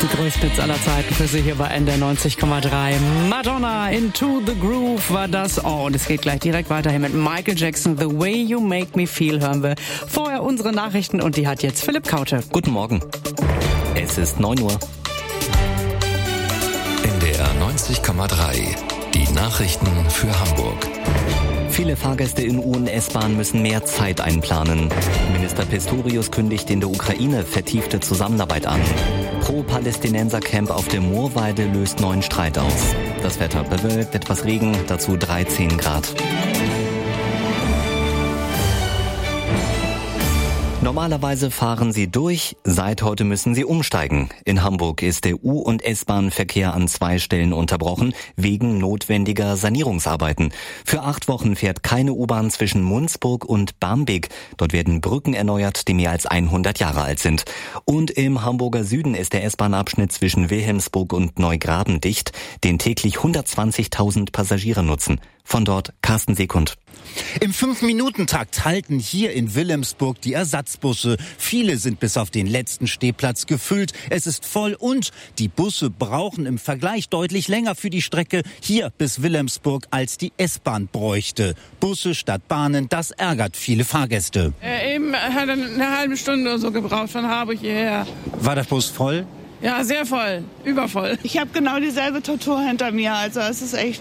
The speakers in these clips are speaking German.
Die größten Hits aller Zeiten für Sie hier bei NDR 90,3. Madonna, Into the Groove war das. Oh, und es geht gleich direkt weiter hier mit Michael Jackson. The Way You Make Me Feel hören wir. Vorher unsere Nachrichten und die hat jetzt Philipp Kaute. Guten Morgen. Es ist 9 Uhr. NDR 90,3. Die Nachrichten für Hamburg. Viele Fahrgäste in U- und S-Bahn müssen mehr Zeit einplanen. Minister Pistorius kündigt in der Ukraine vertiefte Zusammenarbeit an. Pro-Palästinenser-Camp auf der Moorweide löst neuen Streit aus. Das Wetter bewölkt, etwas Regen, dazu 13 Grad. Normalerweise fahren Sie durch, seit heute müssen Sie umsteigen. In Hamburg ist der U- und S-Bahn-Verkehr an 2 Stellen unterbrochen, wegen notwendiger Sanierungsarbeiten. Für 8 Wochen fährt keine U-Bahn zwischen Mundsburg und Barmbek. Dort werden Brücken erneuert, die mehr als 100 Jahre alt sind. Und im Hamburger Süden ist der S-Bahn-Abschnitt zwischen Wilhelmsburg und Neugraben dicht, den täglich 120.000 Passagiere nutzen. Von dort Carsten Sekund. Im 5-Minuten-Takt halten hier in Wilhelmsburg die Ersatzbusse. Viele sind bis auf den letzten Stehplatz gefüllt. Es ist voll und die Busse brauchen im Vergleich deutlich länger für die Strecke hier bis Wilhelmsburg, als die S-Bahn bräuchte. Busse statt Bahnen, das ärgert viele Fahrgäste. Eben hat eine halbe Stunde oder so gebraucht von Harburg hierher. War der Bus voll? Ja, sehr voll, übervoll. Ich habe genau dieselbe Tortur hinter mir, also es ist echt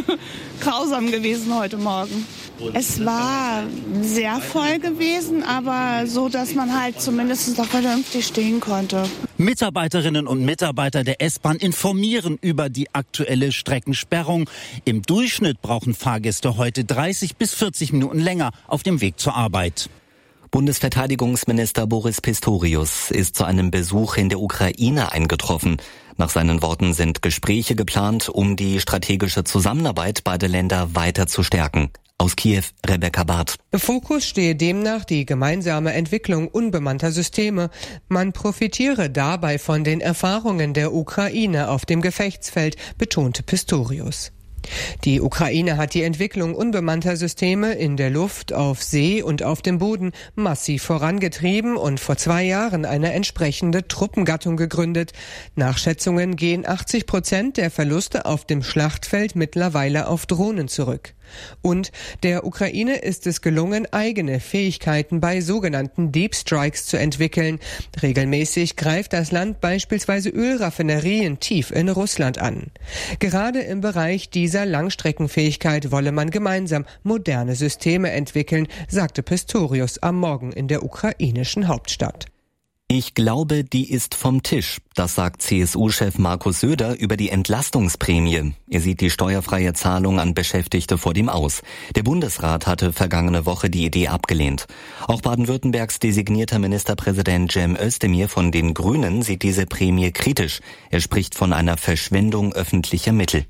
grausam gewesen heute Morgen. Es war sehr voll gewesen, aber so, dass man halt zumindest noch vernünftig stehen konnte. Mitarbeiterinnen und Mitarbeiter der S-Bahn informieren über die aktuelle Streckensperrung. Im Durchschnitt brauchen Fahrgäste heute 30 bis 40 Minuten länger auf dem Weg zur Arbeit. Bundesverteidigungsminister Boris Pistorius ist zu einem Besuch in der Ukraine eingetroffen. Nach seinen Worten sind Gespräche geplant, um die strategische Zusammenarbeit beider Länder weiter zu stärken. Aus Kiew, Rebecca Barth. Im Fokus stehe demnach die gemeinsame Entwicklung unbemannter Systeme. Man profitiere dabei von den Erfahrungen der Ukraine auf dem Gefechtsfeld, betonte Pistorius. Die Ukraine hat die Entwicklung unbemannter Systeme in der Luft, auf See und auf dem Boden massiv vorangetrieben und vor 2 Jahren eine entsprechende Truppengattung gegründet. Nach Schätzungen gehen 80% der Verluste auf dem Schlachtfeld mittlerweile auf Drohnen zurück. Und der Ukraine ist es gelungen, eigene Fähigkeiten bei sogenannten Deep Strikes zu entwickeln. Regelmäßig greift das Land beispielsweise Ölraffinerien tief in Russland an. Gerade im Bereich dieser Langstreckenfähigkeit wolle man gemeinsam moderne Systeme entwickeln, sagte Pistorius am Morgen in der ukrainischen Hauptstadt. Ich glaube, die ist vom Tisch. Das sagt CSU-Chef Markus Söder über die Entlastungsprämie. Er sieht die steuerfreie Zahlung an Beschäftigte vor dem Aus. Der Bundesrat hatte vergangene Woche die Idee abgelehnt. Auch Baden-Württembergs designierter Ministerpräsident Cem Özdemir von den Grünen sieht diese Prämie kritisch. Er spricht von einer Verschwendung öffentlicher Mittel.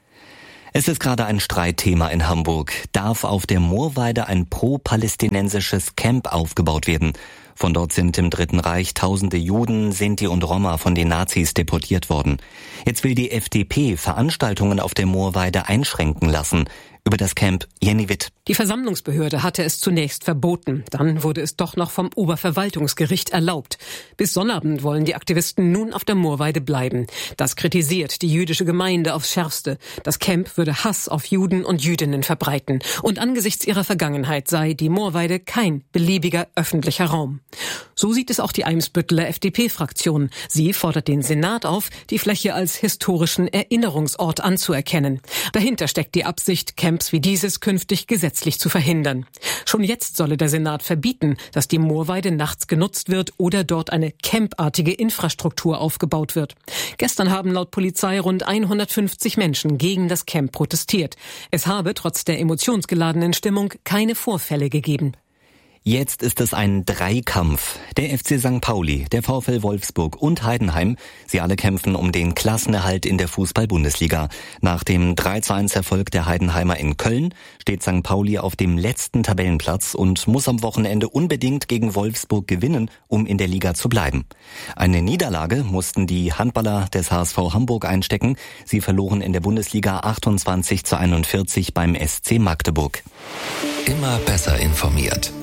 Es ist gerade ein Streitthema in Hamburg. Darf auf der Moorweide ein pro-palästinensisches Camp aufgebaut werden? Von dort sind im Dritten Reich tausende Juden, Sinti und Roma von den Nazis deportiert worden. Jetzt will die FDP Veranstaltungen auf der Moorweide einschränken lassen. Über das Camp Jenny Witt. Die Versammlungsbehörde hatte es zunächst verboten. Dann wurde es doch noch vom Oberverwaltungsgericht erlaubt. Bis Sonnabend wollen die Aktivisten nun auf der Moorweide bleiben. Das kritisiert die jüdische Gemeinde aufs Schärfste. Das Camp würde Hass auf Juden und Jüdinnen verbreiten. Und angesichts ihrer Vergangenheit sei die Moorweide kein beliebiger öffentlicher Raum. So sieht es auch die Eimsbütteler FDP-Fraktion. Sie fordert den Senat auf, die Fläche als historischen Erinnerungsort anzuerkennen. Dahinter steckt die Absicht, Camps wie dieses künftig gesetzlich zu verhindern. Schon jetzt solle der Senat verbieten, dass die Moorweide nachts genutzt wird oder dort eine campartige Infrastruktur aufgebaut wird. Gestern haben laut Polizei rund 150 Menschen gegen das Camp protestiert. Es habe trotz der emotionsgeladenen Stimmung keine Vorfälle gegeben. Jetzt ist es ein Dreikampf. Der FC St. Pauli, der VfL Wolfsburg und Heidenheim, sie alle kämpfen um den Klassenerhalt in der Fußball-Bundesliga. Nach dem 3:1-Erfolg der Heidenheimer in Köln steht St. Pauli auf dem letzten Tabellenplatz und muss am Wochenende unbedingt gegen Wolfsburg gewinnen, um in der Liga zu bleiben. Eine Niederlage mussten die Handballer des HSV Hamburg einstecken. Sie verloren in der Bundesliga 28:41 beim SC Magdeburg. Immer besser informiert.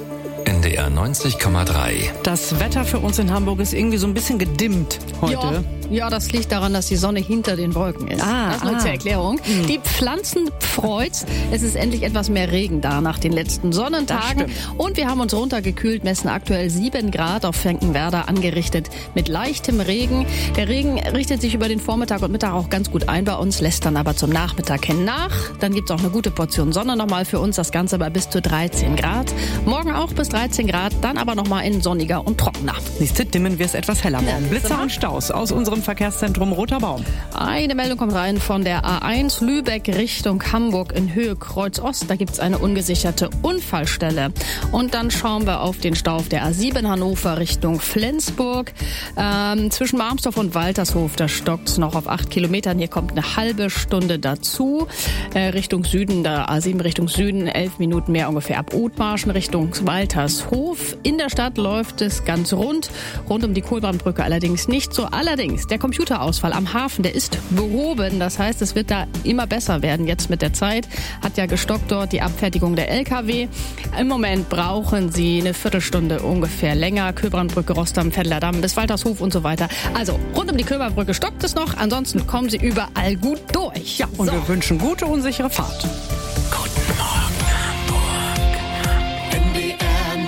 NDR 90,3. Das Wetter für uns in Hamburg ist irgendwie so ein bisschen gedimmt heute. Ja, das liegt daran, dass die Sonne hinter den Wolken ist. Das nur zur Erklärung. Die Pflanzen freut's. Es ist endlich etwas mehr Regen da nach den letzten Sonnentagen. Und wir haben uns runtergekühlt, messen aktuell 7 Grad auf Finkenwerder, angerichtet mit leichtem Regen. Der Regen richtet sich über den Vormittag und Mittag auch ganz gut ein bei uns, lässt dann aber zum Nachmittag hin nach. Dann gibt's auch eine gute Portion Sonne nochmal für uns, das Ganze bei bis zu 13 Grad. Morgen auch bis 13 Grad, dann aber nochmal in sonniger und trockener. Siehste, dimmen wir es etwas heller morgen. Blitzer und Staus aus unserem Verkehrszentrum Roter Baum. Eine Meldung kommt rein von der A1 Lübeck Richtung Hamburg in Höhe Kreuz Ost. Da gibt's eine ungesicherte Unfallstelle. Und dann schauen wir auf den Stau auf der A7 Hannover Richtung Flensburg. Zwischen Marmsdorf und Waltershof, da stockt's noch auf 8 Kilometern. Hier kommt eine halbe Stunde dazu. Richtung Süden, der A7 Richtung Süden, 11 Minuten mehr ungefähr ab Othmarschen Richtung Waltershof. In der Stadt läuft es ganz rund um die Kohlbrandbrücke allerdings nicht so. Allerdings, der Computerausfall am Hafen, der ist behoben. Das heißt, es wird da immer besser werden jetzt mit der Zeit. Hat ja gestockt dort die Abfertigung der LKW. Im Moment brauchen sie eine Viertelstunde ungefähr länger. Kohlbrandbrücke, Rostock, Veddler-Damm bis Waltershof und so weiter. Also rund um die Kohlbrandbrücke stockt es noch. Ansonsten kommen sie überall gut durch. Ja, und wir wünschen gute und sichere Fahrt. Guten Morgen, Hamburg. NDR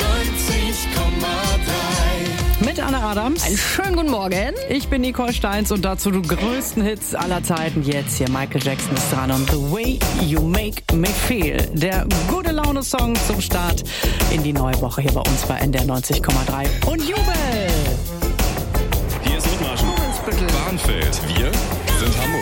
90,3. Mit Anne Adams. Einen schönen guten Morgen. Ich bin Nicole Steins und dazu die größten Hits aller Zeiten. Jetzt hier Michael Jackson ist dran und The Way You Make Me Feel. Der gute Laune-Song zum Start in die neue Woche hier bei uns bei NDR 90,3. Und Jubel! Hier ist Othmarschen. Barnfeld. Wir sind Hamburg.